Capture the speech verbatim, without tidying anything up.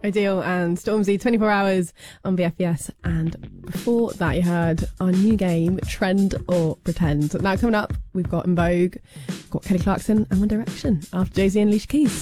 Ideal and Stormzy, twenty-four hours on V F B S. And before that, you heard our new game, Trend or Pretend. Now, coming up, we've got En Vogue, got Kelly Clarkson and One Direction after Jay-Z and Alicia Keys.